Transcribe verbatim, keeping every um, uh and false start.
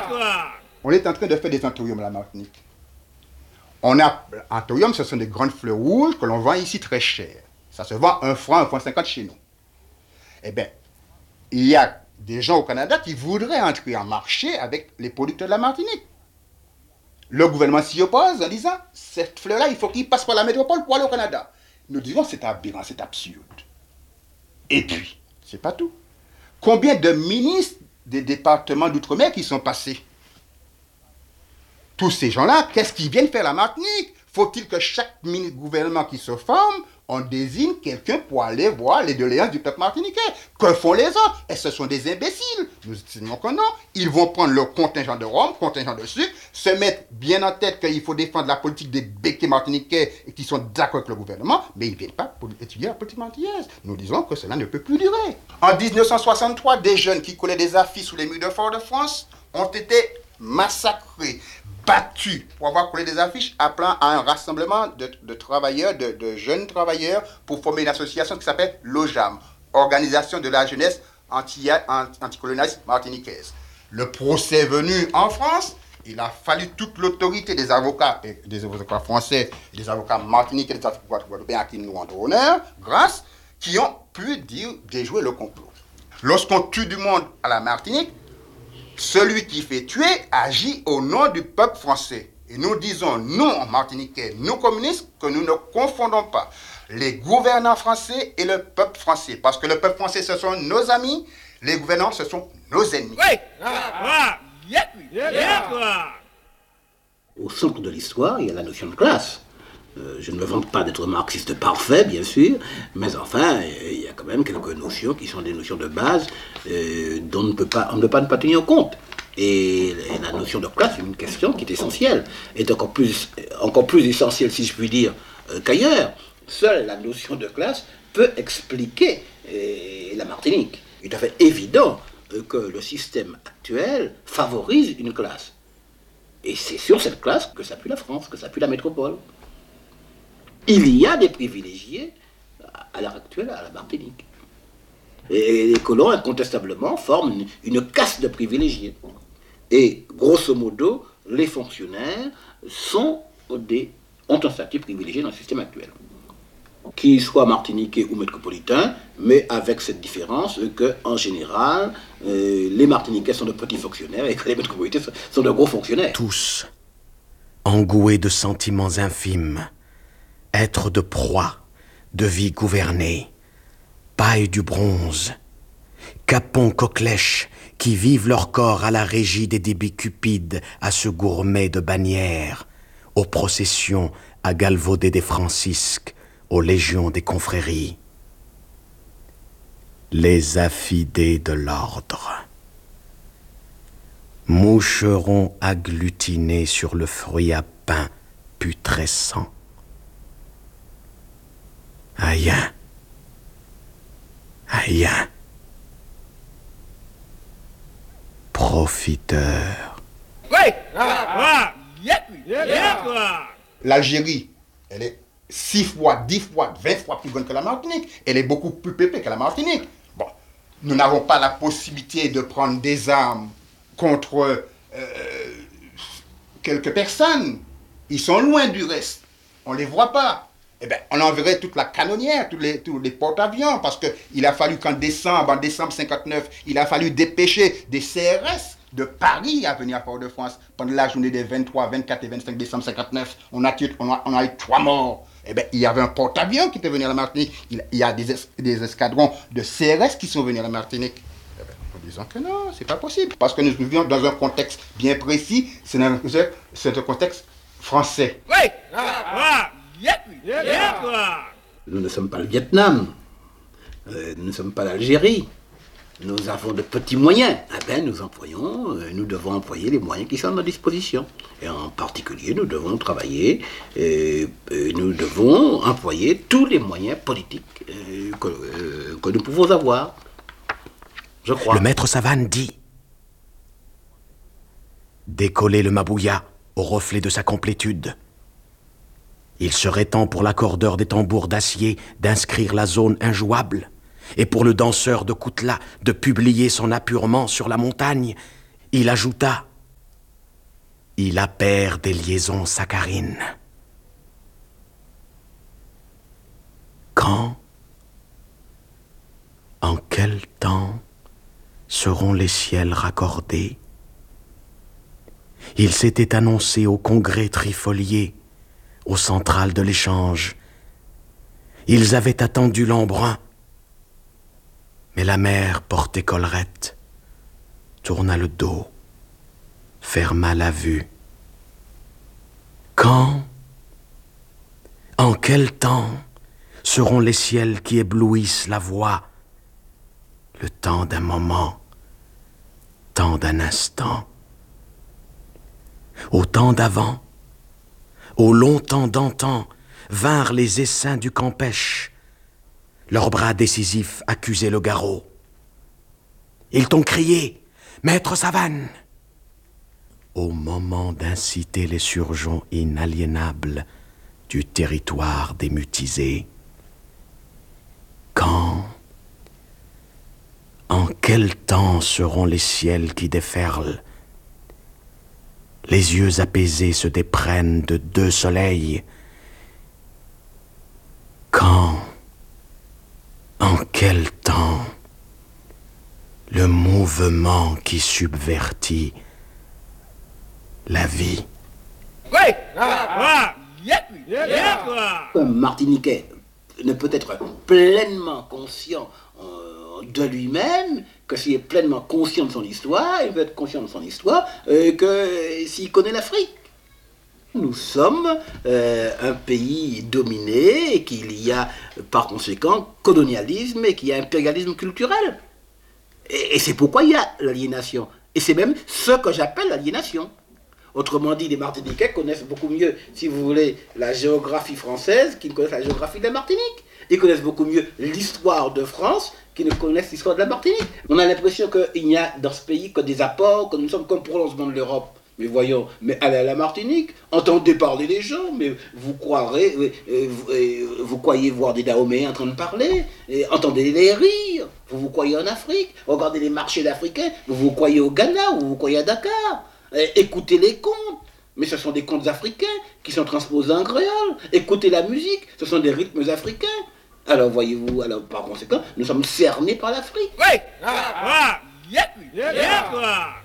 On est en train de faire des anthuriums à la Martinique. On a, anthurium, ce sont des grandes fleurs rouges que l'on vend ici très cher. Ça se vend un franc, un franc cinquante chez nous. Eh bien, il y a des gens au Canada qui voudraient entrer en marché avec les producteurs de la Martinique. Le gouvernement s'y oppose en disant, cette fleur-là, il faut qu'il passe par la métropole pour aller au Canada. Nous disons, c'est aberrant, c'est absurde. Et puis, c'est pas tout. Combien de ministres des départements d'outre-mer qui sont passés? Tous ces gens-là, qu'est-ce qu'ils viennent faire à la Martinique? Faut-il que chaque gouvernement qui se forme, on désigne quelqu'un pour aller voir les doléances du peuple martiniquais? Que font les autres? Et ce sont des imbéciles. Nous estimons que non. Ils vont prendre leur contingent de rhum, contingent de sucre, se mettre bien en tête qu'il faut défendre la politique des béquets martiniquais et qui sont d'accord avec le gouvernement, mais ils ne viennent pas pour étudier la politique martiniquaise. Nous disons que cela ne peut plus durer. En dix-neuf cent soixante-trois, des jeunes qui collaient des affiches sous les murs de Fort-de-France ont été massacrés, battus pour avoir collé des affiches appelant à un rassemblement de, de travailleurs, de, de jeunes travailleurs pour former une association qui s'appelle l'O J A M, Organisation de la jeunesse anti, anticolonialiste martiniquaise. Le procès venu en France, il a fallu toute l'autorité des avocats, et des avocats français, des avocats martiniquais, des avocats guadeloupéens à qui nous rendons honneur, grâce, qui ont pu dire déjouer le complot. Lorsqu'on tue du monde à la Martinique, celui qui fait tuer agit au nom du peuple français. Et nous disons, nous, Martiniquais, nous communistes, que nous ne confondons pas les gouvernants français et le peuple français. Parce que le peuple français, ce sont nos amis, les gouvernants, ce sont nos ennemis. Oui. Ah, ah. Au centre de l'histoire, il y a la notion de classe. Euh, je ne me vante pas d'être marxiste parfait, bien sûr, mais enfin, il y a quand même quelques notions qui sont des notions de base euh, dont on ne peut pas, on ne peut pas ne pas tenir compte. Et, et la notion de classe est une question qui est essentielle, est encore plus, encore plus essentielle, si je puis dire, euh, qu'ailleurs. Seule la notion de classe peut expliquer euh, la Martinique. Il est tout à fait évident euh, que le système actuel favorise une classe. Et c'est sur cette classe que s'appuie la France, que s'appuie la métropole. Il y a des privilégiés à l'heure actuelle à la Martinique. Et les colons, incontestablement, forment une, une caste de privilégiés. Et, grosso modo, les fonctionnaires sont des, ont un statut privilégié dans le système actuel. Qu'ils soient martiniquais ou métropolitains, mais avec cette différence qu'en général, euh, les Martiniquais sont de petits fonctionnaires et que les métropolitains sont de gros fonctionnaires. Tous, engoués de sentiments infimes, êtres de proie, de vie gouvernée, paille du bronze, capons coquelèches qui vivent leur corps à la régie des débits cupides, à ce gourmet de bannières, aux processions à galvauder des francisques, aux légions des confréries. Les affidés de l'ordre, moucherons agglutinés sur le fruit à pain putrescent. Aïe, aïe, profiteur. L'Algérie, elle est six fois, dix fois, vingt fois plus grande que la Martinique. Elle est beaucoup plus peuplée que la Martinique. Bon, nous n'avons pas la possibilité de prendre des armes contre euh, quelques personnes. Ils sont loin du reste. On ne les voit pas. Eh bien, on enverrait toute la canonnière, tous les, tous les porte-avions, parce qu'il a fallu qu'en décembre, en décembre cinquante-neuf, il a fallu dépêcher des C R S de Paris à venir à Fort-de-France pendant la journée des vingt-trois, vingt-quatre et vingt-cinq décembre cinquante-neuf. On a, on a, on a eu trois morts. Eh bien, il y avait un porte-avions qui était venu à la Martinique. Il, il y a des, es, des escadrons de C R S qui sont venus à la Martinique. Eh bien, nous disons que non, c'est pas possible. Parce que nous vivons dans un contexte bien précis. C'est un, c'est un contexte français. Oui. Ah, ah. Nous ne sommes pas le Vietnam, euh, nous ne sommes pas l'Algérie, nous avons de petits moyens. Eh bien, nous employons, euh, nous devons employer les moyens qui sont à notre disposition. Et en particulier, nous devons travailler, euh, euh, nous devons employer tous les moyens politiques euh, que, euh, que nous pouvons avoir. Je crois. Le maître Savane dit: décoller le Mabouya au reflet de sa complétude. Il serait temps pour l'accordeur des tambours d'acier d'inscrire la zone injouable, et pour le danseur de Koutla de publier son appurement sur la montagne. Il ajouta: il appert des liaisons saccharines. Quand, en quel temps seront les ciels raccordés? Il s'était annoncé au congrès trifolié, au central de l'échange. Ils avaient attendu l'embrun, mais la mère portait collerette, tourna le dos, ferma la vue. Quand, en quel temps seront les ciels qui éblouissent la voix? Le temps d'un moment, temps d'un instant. Au temps d'avant, au long temps d'antan, vinrent les essaims du Campêche. Leurs bras décisifs accusaient le garrot. Ils t'ont crié, maître Savane. Au moment d'inciter les surgeons inaliénables du territoire des mutisés. Quand, en quel temps seront les ciels qui déferlent? Les yeux apaisés se déprennent de deux soleils. Quand, en quel temps, le mouvement qui subvertit la vie? Un Martiniquais ne peut être pleinement conscient euh, de lui-même que s'il est pleinement conscient de son histoire, il peut être conscient de son histoire euh, que s'il connaît l'Afrique. Nous sommes euh, un pays dominé et qu'il y a par conséquent colonialisme et qu'il y a impérialisme culturel. Et, et c'est pourquoi il y a l'aliénation. Et c'est même ce que j'appelle l'aliénation. Autrement dit, les Martiniquais connaissent beaucoup mieux, si vous voulez, la géographie française qu'ils connaissent la géographie de la Martinique. Ils connaissent beaucoup mieux l'histoire de France qu'ils ne connaissent l'histoire de la Martinique. On a l'impression qu'il n'y a dans ce pays que des apports, que nous sommes comme prolongement de l'Europe. Mais voyons, mais allez à la Martinique, entendez parler les gens, mais vous croirez, euh, euh, vous croyez voir des Dahoméens en train de parler, et entendez les rire, vous vous croyez en Afrique, regardez les marchés d'Africains, vous vous croyez au Ghana ou vous croyez à Dakar, et écoutez les contes, mais ce sont des contes africains qui sont transposés en créole, écoutez la musique, ce sont des rythmes africains. Alors voyez-vous, alors par conséquent, nous sommes cernés par l'Afrique. Oui, ah, ah, yeah, yeah, yeah.